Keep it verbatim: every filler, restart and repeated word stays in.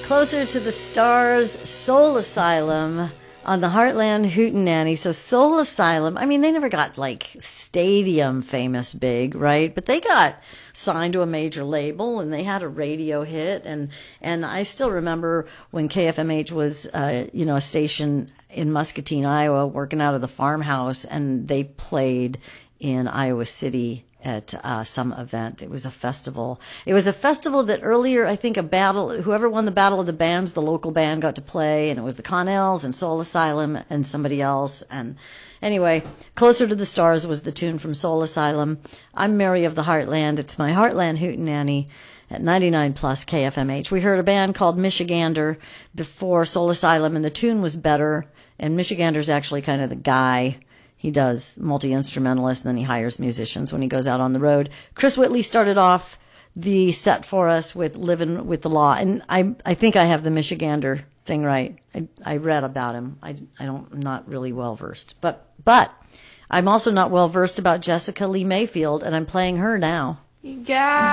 Closer to the Stars, Soul Asylum on the Heartland Hootenanny. So Soul Asylum, I mean, they never got like stadium famous big, right? But they got signed to a major label and they had a radio hit. And, and I still remember when K F M H was, uh, you know, a station in Muscatine, Iowa, working out of the farmhouse, and they played in Iowa City at uh, some event. It was a festival. It was a festival that earlier, I think, a battle, whoever won the Battle of the Bands, the local band got to play, and it was the Connells and Soul Asylum and somebody else. And anyway, Closer to the Stars was the tune from Soul Asylum. I'm Mary of the Heartland. It's my Heartland Hootenanny at ninety-nine plus K F M H. We heard a band called Michigander before Soul Asylum, and the tune was better. And Michigander's actually kind of the guy. He does multi-instrumentalist, and then he hires musicians when he goes out on the road. Chris Whitley started off the set for us with Living with the Law. And I I think I have the Michigander thing right. I, I read about him. I, I don't, I'm not really well-versed. But, but I'm also not well-versed about Jessica Lee Mayfield, and I'm playing her now. You got